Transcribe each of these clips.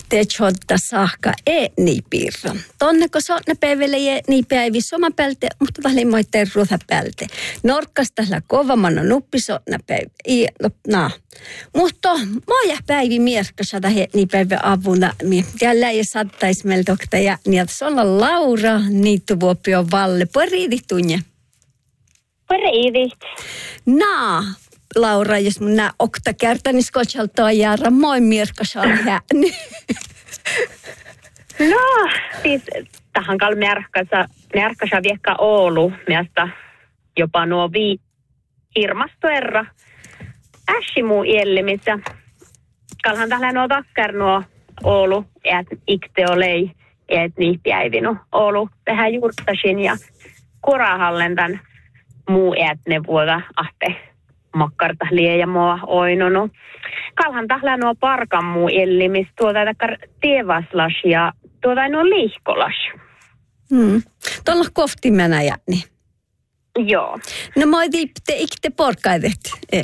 te chodda saakka niin piirro. Tonne kun sotne päivälle niin päivi soma pälte, mutta tällä moi terruutha pälte. Norkkasta tällä kovamana nuppi sotne päivi. Mutta moja päivi mierkassa niin päivä avuna. Jällä ei sattais meiltä ja niin solla Laura niittuvuopio valle. Poriidit tunne. Poriidit. Laura, jos mun nää okta kertaa, niin skotsaltaa jäädä moi mierkassa on jäänyt. No, siis tähän kal märkässä viekka Oulu, miestä jopa nuo hirmastoerra. Ässi muu iellimissä. Kalhan tällä nuo takkar nuo Oulu, et ikteolei, et niihpiäivinu Oulu tehdään juurtasin ja kurahallen tän muu etne vuoda ahte. Makkarta liejamoa oinonu. Kalhan tällä nuo parkan muu ellimis tuota takar tievaslas ja tuota nuo liihkolas. Tuolla kohti mennä jääni. Joo. No moi viipte ikte porkaidet.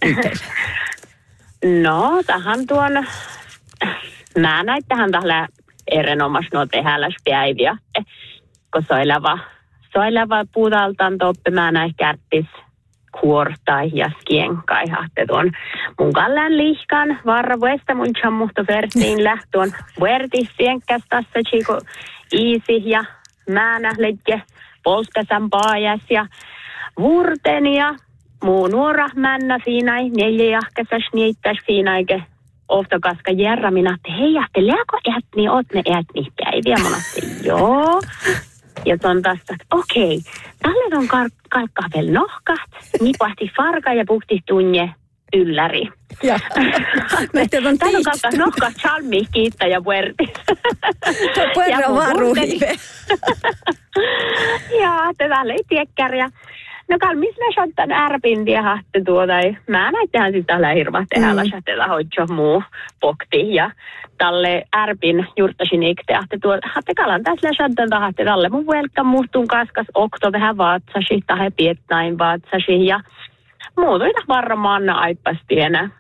No, tähän tuon, mä näin tähän tällä erinomas nuo tehäläs päiviä. Kun soilava puutaltaan toppe mä näin kärppis kuortai ja skienkai hahte tuon mun kallan lihkan varra vuesta mun chammuhto vertiin lähtuon vuertis sienkäs tässä chico iisi ja määnä lekke polskasan paajas ja vurten ja muu nuora männä fiinai neljä jahkasas niittäs fiinaike ofta kaska järra minä että hei jahte lääkö ätni oot ne ätni päiviä mä nähti joo. Ja on taas, että okei, tälle on kalkkaa vielä nohkat, nipahti farka ja puhti tunne ylläri. Täällä on kalkkaa nohkat, chalmi, kiittää ja vuerti. Puerra varuhive. Ja tällä ei tiekkäriä. No kalmis mä shottan ärpin tiehahte tuota. Mä näittehän siis tällä hirma tehällä shotella hoitso muu pokti ja tälle ärpin juurtasin ikteahte tuota. Hatte kalan tässä shottan tahahte tälle mun vuelkka muhtun kaskas okto vähän vaatsasi tahe pietnain vaatsasi ja muutuita varmaan aippastienä.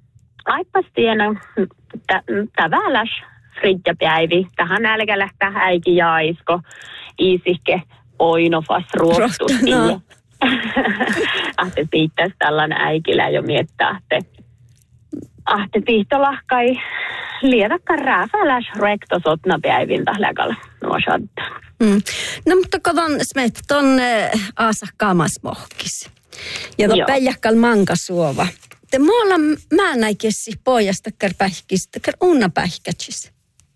Täväläs fridjapäivi. Tähän älkä lähtää häiki jaisko iisikke oinofas ruostusti. No. Ahte piittäisi tällainen äikilä jo miettää, ahte piihtolahkai liedakkaan rääfäläs rektosotna päivintä läkällä nuo shadda. No mutta katon smet ton aasakaamas mohkis. Ja ton päijäkkal mankasuova. Te muualla mä näikessi pojasta kärpähkistä, kär unna päihkätsis.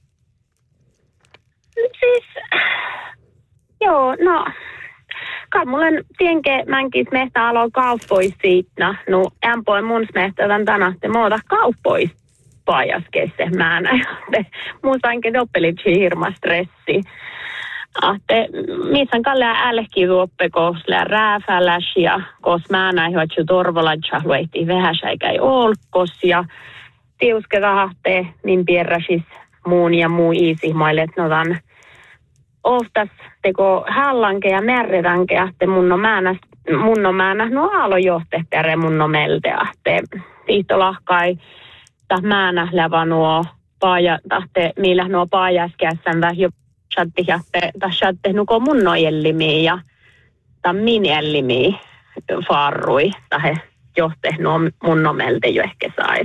Siis, joo, no. Kalmulen tienke mänkis mehtä aloin kauppois siitä. No, ämpoi mun mehtä tän tänahte muuta kauppois pajaskesse mä näin. Mun sainkin doppelitsi hirma stressi. Ahte, missan kallea älki tuoppe koslea rääfäläs ja kos mä näin hoitsu torvoladja luehti vähäs eikä ei olkos ja tiuske tahte niin pierräsis muun ja muu iisihmaille, että notan oftas teko hallanke ja märredanke ahte mun on määnä no aalo johte tere mun on melte ahte tiihtolahkai ta määnä lävä nuo paaja tahte millä nuo paajaskässän vähjö chatti jahte ta chatte nuko mun on ellimi ja ta min ellimi farrui tahe johte nuo mun on melte jo ehkä sais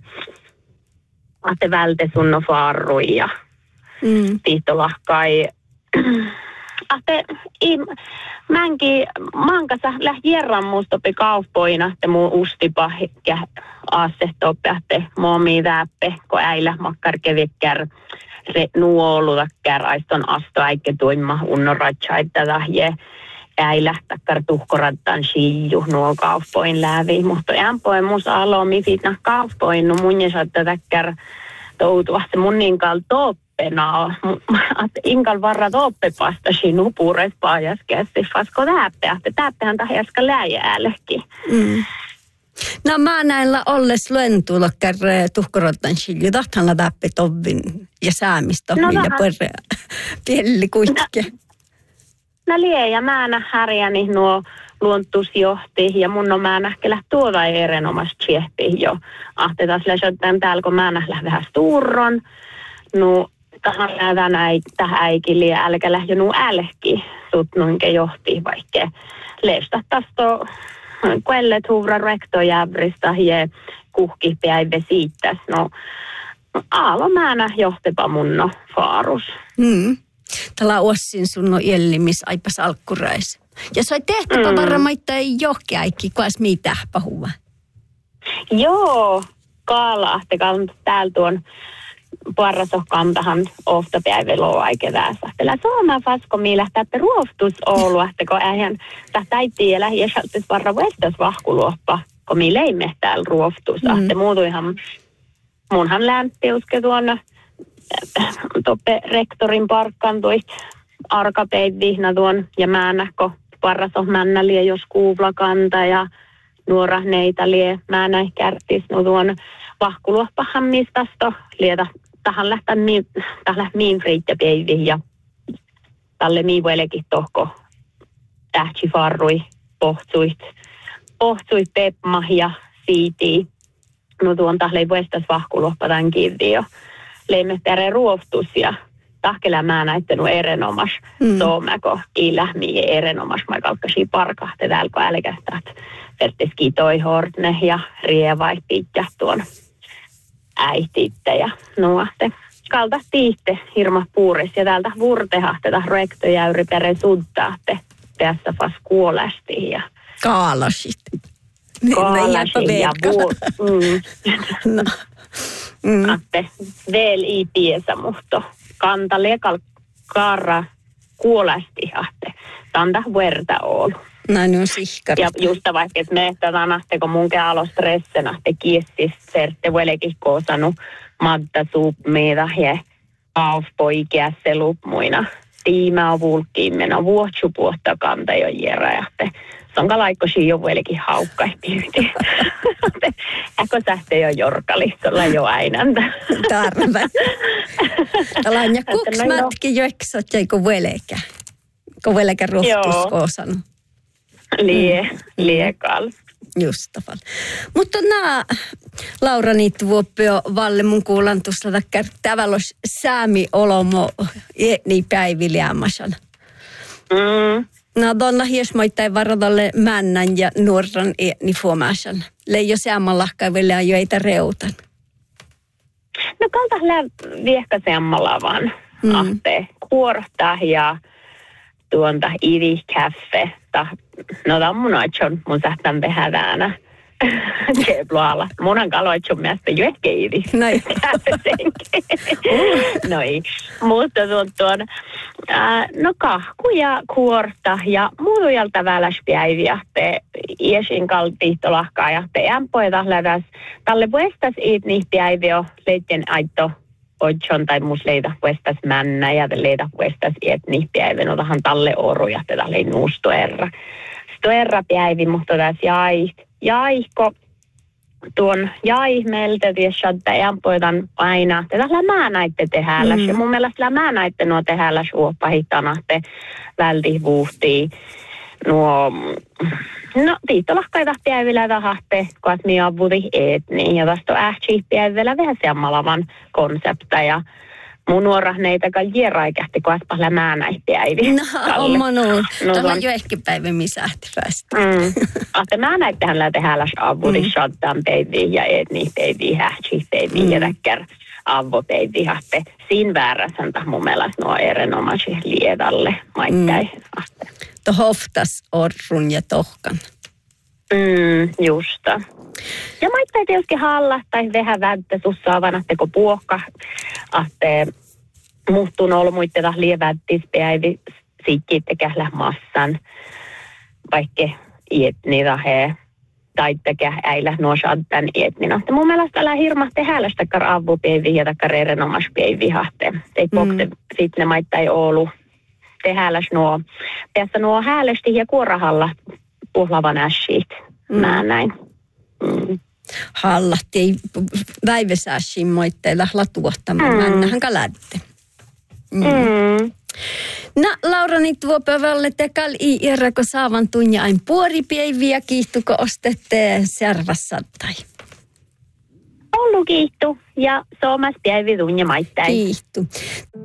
ahte välte sun on farrui ja tiihtolahkai ahte mänki mankassa lähti jerran mustopi kauppoina te muu ustipa ja aasehtoppe ahte momi täppe ko äilä makkarkevikkär nuoludakkär aiston asto äikke tuimma unnoratsaita tahje äilä takkar tuhkorattan siiju nuo kauppoin lävi mutta ämpoin musa alomi fitna kauppoin no munjesatta takkar toutuvasti mun niinkal toppena inkal varra toppe pastasi nupures paajaskästi fasko täppehän tahjaska läjäällekin. No mä näillä olles luentuulla kärre tuhkorottan silju tahtalla täppi tovin ja säämistovin ja puerre pielli kuitenkin. No lie ja mä nähdä härjäni nuo luontusjohti ja mun on mä nähkelä tuoda erinomaisesti siehti jo. Ahte taas läsöttään täällä kun mä nähdä vähän sturron. No, tähän lähdetään tähän äikille ja älkä lähdö nuu älki, sut noinke johti vaikka leistä tästä kuellet huuvra rektojäbristä ja kuhkipäivä siittäs. No, aalo määnä johtepa munno faarus. Tällä ossin sun on jellimis aipas alkkurais. Ja soi tehtäpä varamaita ei johkeäikki, kuas mitä pahuva. Joo, kaalahtekään täällä tuon parrasohkantahan ohtopäiväloa aikeväässä. Tällä Suomen fasko miilähtää, että ruoftus Oulu, että kun eihän tähtäitiin ja lähiösaltis varra vuestas vahkuluoppa, kun mi leimme täällä ruoftus. Että muutuihan munhan lämpiuske tuonne toppe rektorin parkkantuit arkapäivihna tuon ja määnäkko parrasohmännäliä jos kuuvlakanta ja nuorahneita lie määnä kärtis no tuon vahkuluoppahan mistasto lietä tähän lähtää miin friittäpäiviin ja tälle miivuelekin tohko tähtsifarrui pohtsuit pepma ja siitii. No tuon tahle vuestas vahkuluoppa tämän kiinni jo leimettäre ruoftus ja tahkelä mä näitten erenomas soomako ilähmiä erenomas mä kalkkasi parkahte täällä kun älkästä vertiski toi hortne ja rievait pitkä tuon äititte ja nuohte. Kalta tiitte hirma puuris ja täältä vurtehahte ta rektojäyri pere suttaatte tässä fas kuolasti ja kaalasit. Kaalasin ja No. Atte veel ei piesä muhto. Kanta lekal karra kuolasti ahte. Tanta verta Oulu. Näin on sihkari. Ja just vaikka, että me tänahte, kun munkin alostressen ahte kiestis serte vuelekin koosanu madda suupmeita ja aavpoikia selupmuina. Tiimä on vulkkiimmena vuotsupuotta kanta jo jääräjähte. Se on kalaikkosi jo vuelikin haukkaihti. Äkö sähte jo jorkalistolla jo äinäntä. Tarve. Tällainen ja kuksmätki joiksot ja kun vuelekä. Kun vuelekä ruhtus koosanu. Liekal. Just tavalla. Mutta Laura Niittuvuoppio Valle mun kuulan tuossa tavallos säämi olomo niin päiviliämasan. Donna hiesmoittain varadalle männän ja nuoran niin fuomasan. Leijo seammalahkaiville jo eitä reutan. No kalta viehkäseammalla vaan ahte kuorta ja tuonta ivikäffe. No tämä on mun aitson mun sähtän tehäväänä. Kebloalla. Munan kaloitsun mielestä jo ehkä ivi. Näin. Noi. Mutta tuon no kahku ja kuorta ja muutujalta väläspäiviä. Iesin kaltiittolahkaa ja ämpoita lähdäs. Tälle vuestas iit niitä päiviä leitten aitto oitson tai muus leitä vuestas männä ja leitä vuestas iet niitä päiviä. No tähän talle oruja, tälle nuustoerra. Stoerra päivi, mutta tässä jaihko tuon jaihmeltä tiessä, että ämpoitan aina. Tällä mä näitte tehälläs. Ja mun mielestä mä näitte nuo tehälläs uoppahitana, että vältivuhtii. No, tiittolahkaita päivillä tahte, kun minä avutin etniin. Ja tästä on päivillä vähän seammalavan konsepta. Ja mun nuorahneita jieraikähti, kun äspällä mä näin päiviä. No, oma nuun. Tällä on jo ehkä päivä, missä ähti päästä. Ahte mä näin tähän lähte hälläs avutin shottaan päiviä ja etniin päiviä, hähtsi päiviä ja täkkär avopäiviä. Ahte siinä väärässä mun mielestä nuo erinomaisia liedalle maittain. Hoftas orrun ja tohkan. Justa. Ja maittai tietysti halla tai vähän välttä sussaavana, kun puokka, ahte muhtun olmuitteta lievättispäivi, sikki tekählä massan, vaikka ietni rahe, tai tekä äillä nuosaddan ietni. No, mun mielestä älä hirma tehällä takkar avupäivi ja takkar erinomaispäivi hahte. Ei pokte sitten ne maittai Oulu. Tehälläs nuo häälesti ja kuorahalla puhlavan ässit. Mä näin. Hallahti ei väivesässin moitteilla latuottamaan. Männähän kalätte. No, Laura Niittuvuoppiovalle tekal i irrako saavan tunja ain puoripäiviä kiihtuko ostette servassattai? Ollu kiihtu ja soomas päivi tunne maittain. Kiihtu.